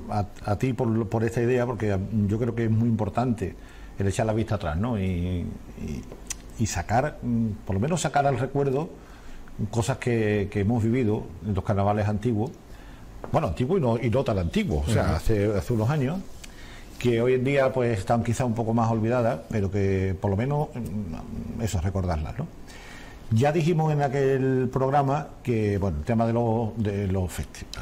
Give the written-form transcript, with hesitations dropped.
a ti por esta idea, porque yo creo que es muy importante el echar la vista atrás, ¿no? Y sacar, por lo menos sacar al recuerdo cosas que hemos vivido en los carnavales antiguos, bueno, antiguos y no tan antiguos, o sea, hace unos años, que hoy en día pues están quizá un poco más olvidadas, pero que por lo menos eso es recordarlas, ¿no? Ya dijimos en aquel programa que, bueno, el tema de los festivales,